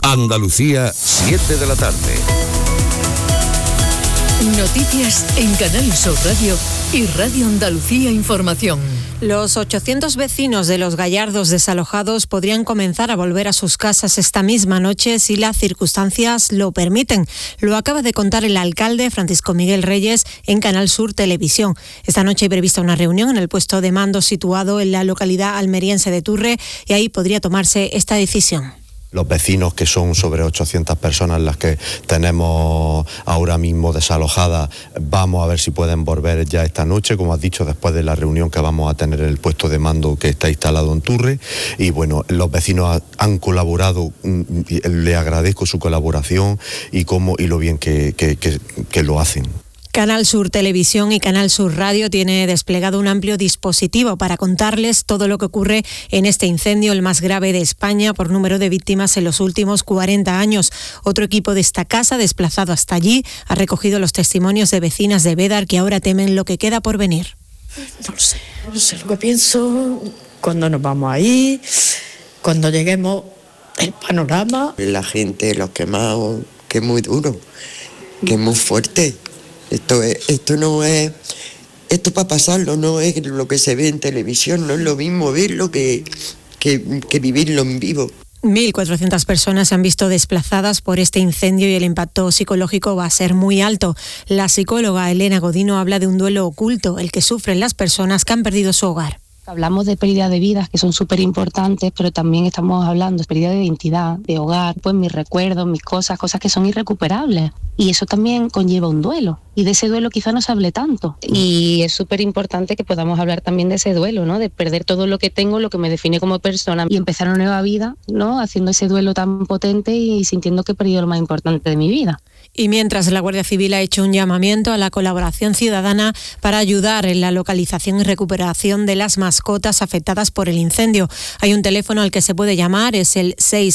Andalucía, 7 de la tarde. Noticias en Canal Sur Radio y Radio Andalucía Información. Los 800 vecinos de Los Gallardos desalojados podrían comenzar a volver a sus casas esta misma noche si las circunstancias lo permiten. Lo acaba de contar el alcalde Francisco Miguel Reyes en Canal Sur Televisión. Esta noche hay prevista una reunión en el puesto de mando situado en la localidad almeriense de Turre y ahí podría tomarse esta decisión. Los vecinos, que son sobre 800 personas las que tenemos ahora mismo desalojadas, vamos a ver si pueden volver ya esta noche, como has dicho, después de la reunión que vamos a tener en el puesto de mando que está instalado en Turre. Y bueno, los vecinos han colaborado, le agradezco su colaboración y lo bien que lo hacen. Canal Sur Televisión y Canal Sur Radio tiene desplegado un amplio dispositivo para contarles todo lo que ocurre en este incendio, el más grave de España por número de víctimas en los últimos 40 años. Otro equipo de esta casa, desplazado hasta allí, ha recogido los testimonios de vecinas de Bédar que ahora temen lo que queda por venir. No sé lo que pienso, cuando nos vamos a ir, cuando lleguemos, el panorama. La gente, los quemados, que es muy duro, que es muy fuerte. Esto para pasarlo, no es lo que se ve en televisión, no es lo mismo verlo que vivirlo en vivo. 1.400 personas se han visto desplazadas por este incendio y el impacto psicológico va a ser muy alto. La psicóloga Elena Godino habla de un duelo oculto, el que sufren las personas que han perdido su hogar. Hablamos de pérdida de vidas, que son súper importantes, pero también estamos hablando de pérdida de identidad, de hogar, pues mis recuerdos, mis cosas que son irrecuperables. Y eso también conlleva un duelo. Y de ese duelo quizá no se hable tanto. Y es súper importante que podamos hablar también de ese duelo, ¿no? De perder todo lo que tengo, lo que me define como persona, y empezar una nueva vida, ¿no? Haciendo ese duelo tan potente y sintiendo que he perdido lo más importante de mi vida. Y mientras la Guardia Civil ha hecho un llamamiento a la colaboración ciudadana para ayudar en la localización y recuperación de las mascotas afectadas por el incendio. Hay un teléfono al que se puede llamar, es el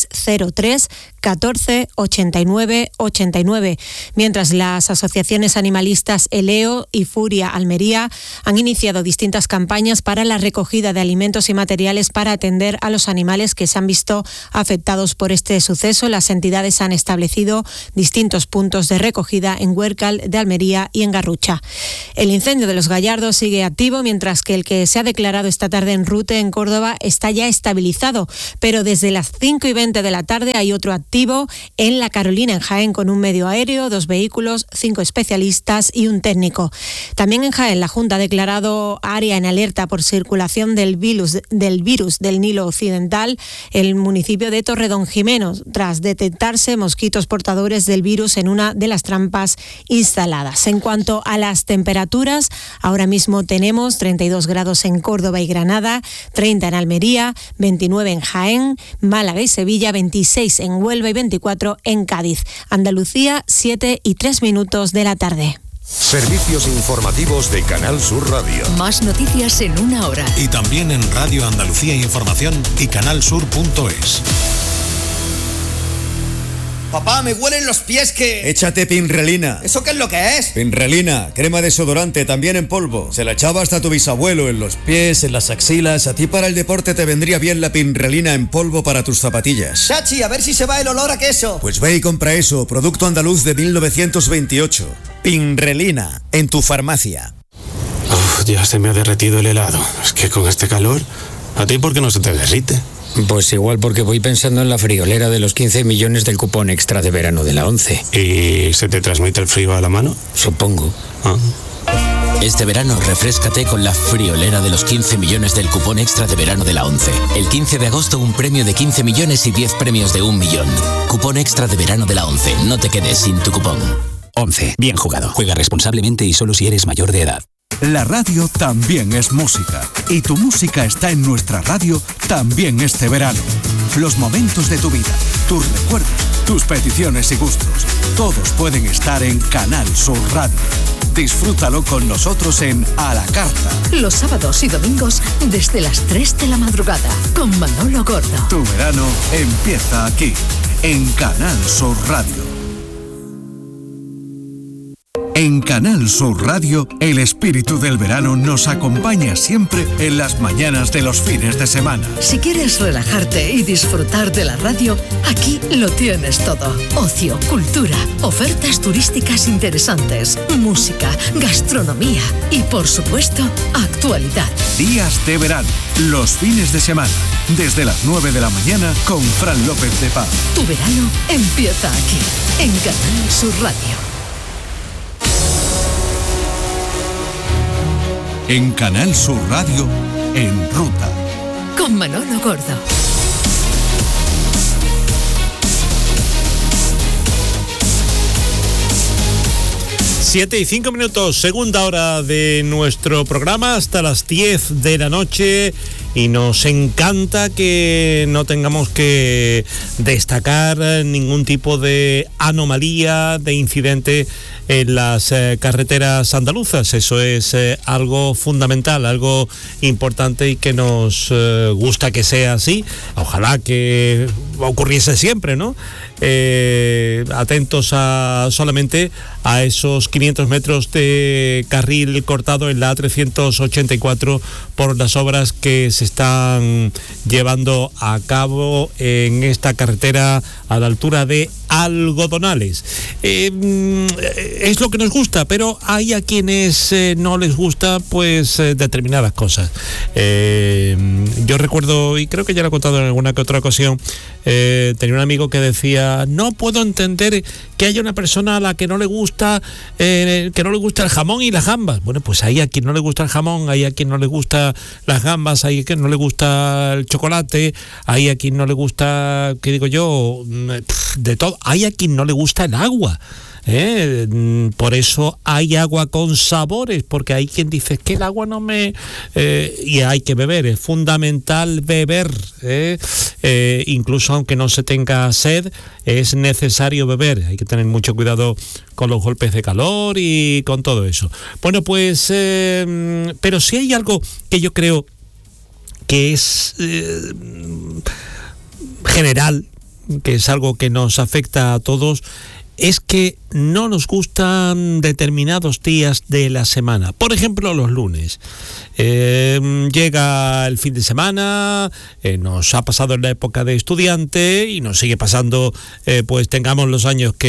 603 14 89 89. Mientras las asociaciones animalistas Eleo y Furia Almería han iniciado distintas campañas para la recogida de alimentos y materiales para atender a los animales que se han visto afectados por este suceso. Las entidades han establecido distintos puntos de recogida en Huércal de Almería y en Garrucha. El incendio de Los Gallardos sigue activo, mientras que el que se ha declarado esta tarde en Rute, en Córdoba, está ya estabilizado, pero desde las 5:20 de la tarde hay otro activo en La Carolina, en Jaén, con un medio aéreo, 2 vehículos, 5 especialistas y un técnico. También en Jaén, la Junta ha declarado área en alerta por circulación del virus del Nilo Occidental en el municipio de Torredonjimeno, tras detectarse mosquitos portadores del virus en una de las trampas instaladas. En cuanto a las temperaturas, ahora mismo tenemos 32 grados en Córdoba y Granada, 30 en Almería, 29 en Jaén, Málaga y Sevilla, 26 en Huelva y 24 en Cádiz. Andalucía, 7:03 de la tarde. Servicios informativos de Canal Sur Radio. Más noticias en una hora. Y también en Radio Andalucía Información y canalsur.es. Papá, me huelen los pies que... Échate Pinrelina. ¿Eso qué es lo que es? Pinrelina, crema desodorante, también en polvo. Se la echaba hasta tu bisabuelo en los pies, en las axilas. A ti para el deporte te vendría bien la Pinrelina en polvo para tus zapatillas. Chachi, a ver si se va el olor a queso. Pues ve y compra eso, producto andaluz de 1928. Pinrelina, en tu farmacia. Ya se me ha derretido el helado. Es que con este calor, ¿a ti por qué no se te derrite? Pues igual porque voy pensando en la friolera de los 15 millones del cupón extra de verano de la 11. ¿Y se te transmite el frío a la mano? Supongo. Este verano refréscate con la friolera de los 15 millones del cupón extra de verano de la 11. El 15 de agosto un premio de 15 millones y 10 premios de 1 millón. Cupón extra de verano de la 11. No te quedes sin tu cupón. 11. Bien jugado. Juega responsablemente y solo si eres mayor de edad. La radio también es música y tu música está en nuestra radio también este verano. Los momentos de tu vida, tus recuerdos, tus peticiones y gustos, todos pueden estar en Canal Sur Radio. Disfrútalo con nosotros en A la Carta. Los sábados y domingos desde las 3 de la madrugada con Manolo Gordo. Tu verano empieza aquí, en Canal Sur Radio. En Canal Sur Radio, el espíritu del verano nos acompaña siempre en las mañanas de los fines de semana. Si quieres relajarte y disfrutar de la radio, aquí lo tienes todo. Ocio, cultura, ofertas turísticas interesantes, música, gastronomía y, por supuesto, actualidad. Días de verano, los fines de semana, desde las 9 de la mañana con Fran López de Paz. Tu verano empieza aquí, en Canal Sur Radio. En Canal Sur Radio, En Ruta. Con Manolo Gordo. Siete y 5 minutos, segunda hora de nuestro programa, hasta las 10 de la noche, y nos encanta que no tengamos que destacar ningún tipo de anomalía, de incidente en las carreteras andaluzas. Eso es algo fundamental, algo importante, y que nos gusta que sea así. Ojalá que ocurriese siempre, ¿no? Atentos solamente a esos 500 metros de carril cortado en la A384 por las obras que se están llevando a cabo en esta carretera a la altura de Algodonales. Es lo que nos gusta, pero hay a quienes no les gusta pues determinadas cosas. Yo recuerdo, y creo que ya lo he contado en alguna que otra ocasión, tenía un amigo que decía: no puedo entender que haya una persona a la que no le gusta el jamón y las gambas. Bueno, pues hay a quien no le gusta el jamón, hay a quien no le gusta las gambas, hay a quien no le gusta el chocolate, hay a quien no le gusta, ¿qué digo yo? De todo. Hay a quien no le gusta el agua. Por eso hay agua con sabores, porque hay quien dice que el agua no me... y hay que beber, es fundamental beber, incluso aunque no se tenga sed, es necesario beber. Hay que tener mucho cuidado con los golpes de calor y con todo eso. Bueno, pues pero si hay algo que yo creo que es general, que es algo que nos afecta a todos, es que no nos gustan determinados días de la semana. Por ejemplo, los lunes. Llega el fin de semana, nos ha pasado en la época de estudiante y nos sigue pasando, pues tengamos los años que